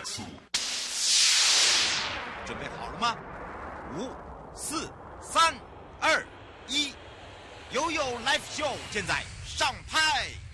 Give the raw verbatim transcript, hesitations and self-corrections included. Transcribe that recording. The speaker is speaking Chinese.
起。 准备好了吗？五、四、三、二、一，悠悠 Live Show 现在上拍。